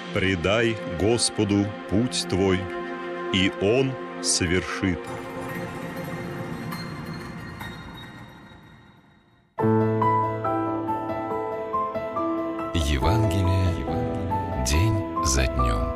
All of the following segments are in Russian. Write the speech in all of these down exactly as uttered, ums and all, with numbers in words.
Предай Господу путь твой, и Он совершит. Евангелие день за днем.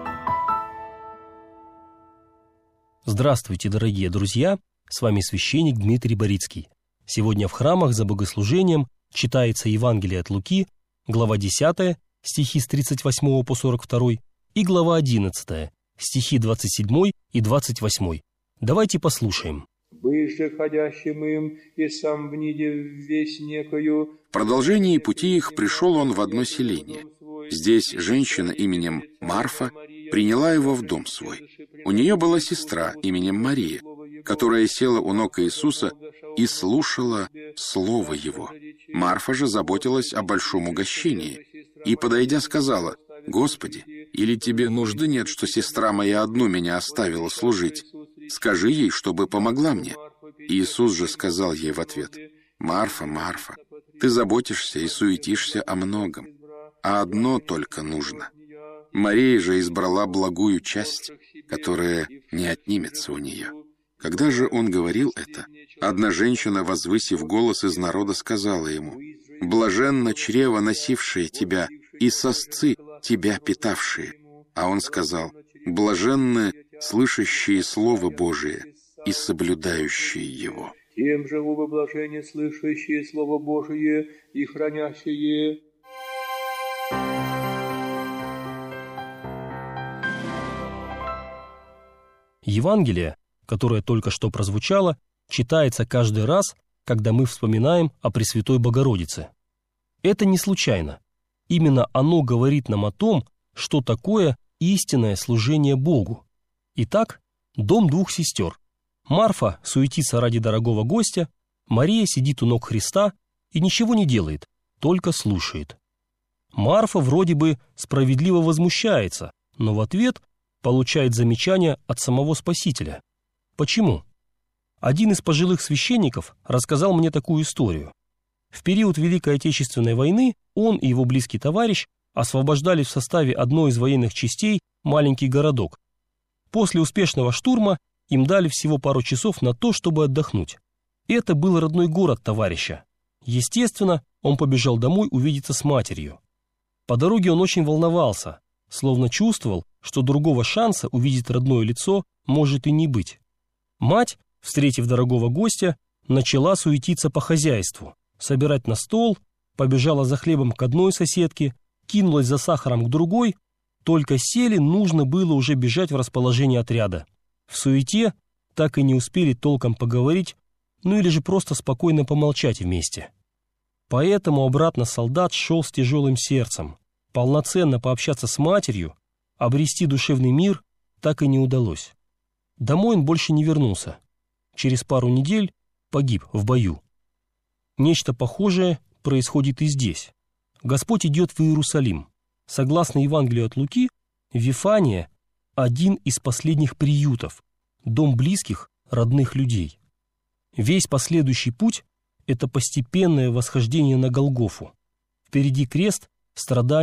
Здравствуйте, дорогие друзья! С вами священник Дмитрий Борицкий. Сегодня в храмах за богослужением читается Евангелие от Луки, глава десятая, стихи с тридцать восьмого по сорок второй, и глава одиннадцатая, стихи двадцать седьмой и двадцать восьмой. Давайте послушаем. «Быже ходящим им, и сам вниде весь некою...» В продолжении пути их пришел он в одно селение. Здесь женщина именем Марфа приняла его в дом свой. У нее была сестра именем Мария, которая села у ног Иисуса и слушала слово Его. Марфа же заботилась о большом угощении и, подойдя, сказала: «Господи, или тебе нужды нет, что сестра моя одну меня оставила служить? Скажи ей, чтобы помогла мне». Иисус же сказал ей в ответ: «Марфа, Марфа, ты заботишься и суетишься о многом, а одно только нужно. Мария же избрала благую часть, которая не отнимется у нее». Когда же он говорил это, одна женщина, возвысив голос из народа, сказала ему: «Блаженно чрево, носившее тебя, и сосцы, тебя питавшие». А он сказал: «Блаженны слышащие Слово Божие и соблюдающие его». Тем же убо блажение слышащие Слово Божие и хранящие. Евангелие, которое только что прозвучало, читается каждый раз, когда мы вспоминаем о Пресвятой Богородице. Это не случайно. Именно оно говорит нам о том, что такое истинное служение Богу. Итак, дом двух сестер. Марфа суетится ради дорогого гостя, Мария сидит у ног Христа и ничего не делает, только слушает. Марфа вроде бы справедливо возмущается, но в ответ получает замечание от самого Спасителя. Почему? Один из пожилых священников рассказал мне такую историю. В период Великой Отечественной войны он и его близкий товарищ освобождали в составе одной из военных частей маленький городок. После успешного штурма им дали всего пару часов на то, чтобы отдохнуть. Это был родной город товарища. Естественно, он побежал домой увидеться с матерью. По дороге он очень волновался, словно чувствовал, что другого шанса увидеть родное лицо может и не быть. Мать, встретив дорогого гостя, начала суетиться по хозяйству, собирать на стол, побежала за хлебом к одной соседке, кинулась за сахаром к другой. Только сели, нужно было уже бежать в расположение отряда. В суете так и не успели толком поговорить, ну или же просто спокойно помолчать вместе. Поэтому обратно солдат шел с тяжелым сердцем. Полноценно пообщаться с матерью, обрести душевный мир так и не удалось. Домой он больше не вернулся. Через пару недель погиб в бою. Нечто похожее происходит и здесь. Господь идет в Иерусалим. Согласно Евангелию от Луки, Вифания – один из последних приютов, дом близких, родных людей. Весь последующий путь – это постепенное восхождение на Голгофу. Впереди крест, страдания